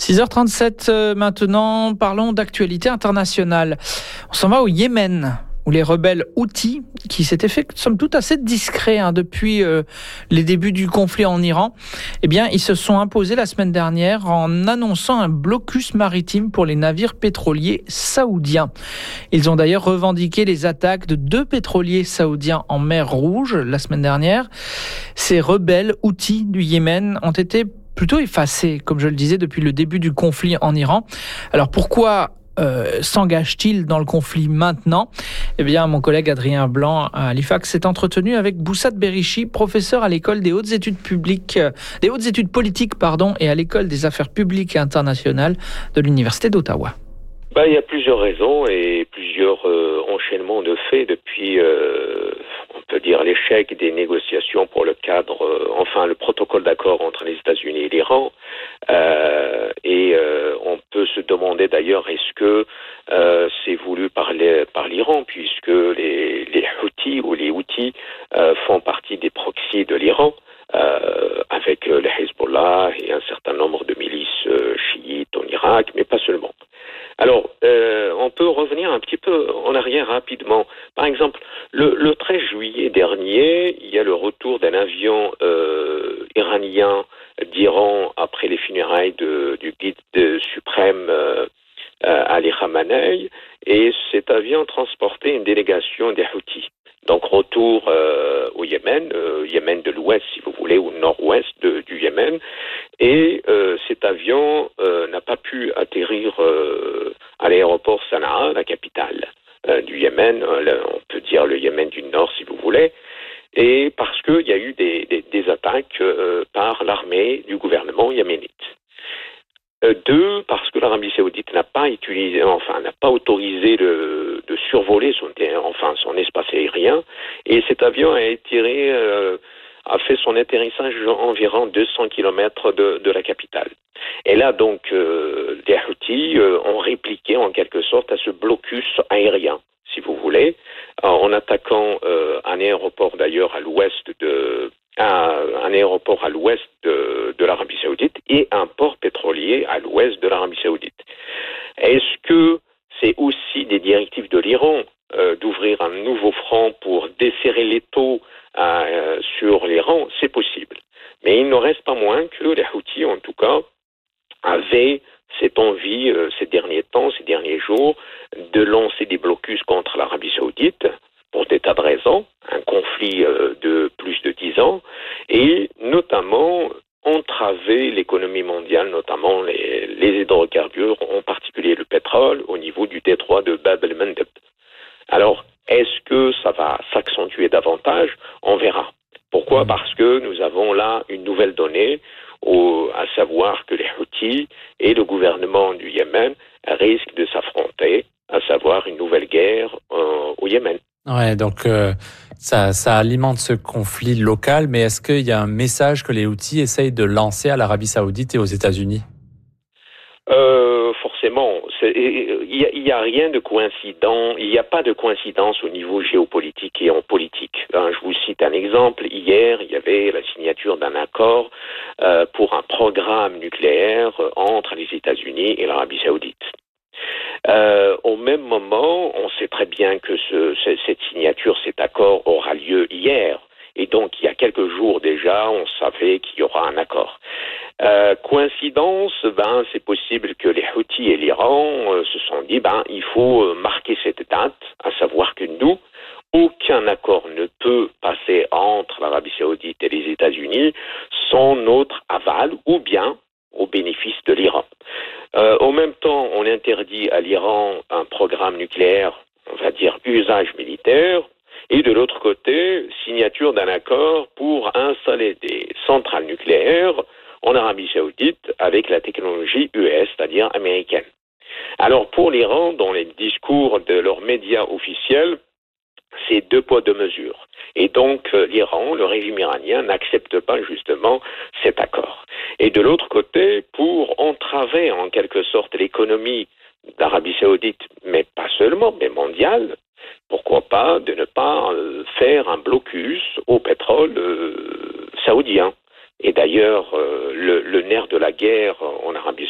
6h37 maintenant, parlons d'actualité internationale. On s'en va au Yémen, où les rebelles Houthis, qui s'étaient fait somme toute assez discrets depuis les débuts du conflit en Iran, eh bien, ils se sont imposés la semaine dernière en annonçant un blocus maritime pour les navires pétroliers saoudiens. Ils ont d'ailleurs revendiqué les attaques de 2 pétroliers saoudiens en mer Rouge la semaine dernière. Ces rebelles Houthis du Yémen ont été plutôt effacés, comme je le disais, depuis le début du conflit en Iran. Alors pourquoi s'engage-t-il dans le conflit maintenant ? Eh bien, mon collègue Adrien Blanc à Halifax s'est entretenu avec Boussat Berrichi, professeur à l'école des hautes études politiques, et à l'école des affaires publiques et internationales de l'université d'Ottawa. Il y a plusieurs raisons et plusieurs enchaînements de faits depuis, on peut dire, l'échec des négociations pour le cadre, le protocole d'accord entre les États-Unis et l'Iran. On peut se demander d'ailleurs, est-ce que c'est voulu par l'Iran, puisque les Houthis font partie des proxys de l'Iran, avec le Hezbollah et un certain nombre de milices chiites en Irak, mais pas seulement. Alors, on peut revenir un petit peu en arrière rapidement. Par exemple, le 13 juillet dernier, il y a le retour d'un avion iranien d'Iran après les funérailles du guide suprême Ali Khamenei, et cet avion transportait une délégation des Houthis. Donc retour au Yémen de l'Ouest, si vous voulez, ou nord-ouest du Yémen. Et cet avion n'a pas pu atterrir à l'aéroport Sanaa, la capitale du Yémen, on peut dire le Yémen du Nord, si vous voulez. Et parce qu'il y a eu des attaques par l'armée du gouvernement yéménite. 2, parce que l'Arabie Saoudite n'a pas autorisé de survoler son espace aérien, et cet avion a fait son atterrissage environ 200 km de la capitale. Et là, donc, les Houthis ont répliqué en quelque sorte à ce blocus aérien, si vous voulez, en attaquant un aéroport d'ailleurs à l'ouest de l'Arabie Saoudite et un port pétrolier à l'ouest de l'Arabie Saoudite. Est-ce que c'est aussi des directives de l'Iran d'ouvrir un nouveau front pour desserrer l'étau sur l'Iran? C'est possible. Mais il ne reste pas moins que les Houthis, en tout cas, avaient cette envie, ces derniers jours, de lancer des blocus contre l'Arabie Saoudite, pour des tas de raisons, un conflit de plus de 10 ans, et notamment entraver l'économie mondiale, notamment les hydrocarbures, en particulier le pétrole, au niveau du détroit de Bab el-Mandeb. Alors, est-ce que ça va s'accentuer davantage ? On verra. Pourquoi ? Parce que nous avons là une nouvelle donnée, à savoir que les Houthis et le gouvernement du Yémen risquent de s'affronter, à savoir une nouvelle guerre au Yémen. Ouais, donc ça alimente ce conflit local, mais est-ce qu'il y a un message que les Houthis essayent de lancer à l'Arabie Saoudite et aux États-Unis ? Forcément, il y a rien de coïncident, il n'y a pas de coïncidence au niveau géopolitique et en politique. Je vous cite un exemple. Hier, il y avait la signature d'un accord pour un programme nucléaire entre les États-Unis et l'Arabie Saoudite. Au même moment, on sait très bien que cette signature, cet accord aura lieu hier. Et donc, il y a quelques jours déjà, on savait qu'il y aura un accord. Coïncidence, c'est possible que les Houthis et l'Iran se sont dit, il faut marquer cette date, à savoir que nous, aucun accord ne peut passer entre l'Arabie Saoudite et les États-Unis sans notre aval ou bien au bénéfice de l'Iran. En même temps, on interdit à l'Iran un programme nucléaire, on va dire usage militaire, et de l'autre côté, signature d'un accord pour installer des centrales nucléaires en Arabie Saoudite avec la technologie US, c'est-à-dire américaine. Alors pour l'Iran, dans les discours de leurs médias officiels, c'est 2 poids 2 mesures. Et donc l'Iran, le régime iranien, n'accepte pas justement cet accord. Et de l'autre côté, pour entraver en quelque sorte l'économie d'Arabie Saoudite, mais pas seulement, mais mondiale, pourquoi pas de ne pas faire un blocus au pétrole saoudien. Et d'ailleurs, le nerf de la guerre en Arabie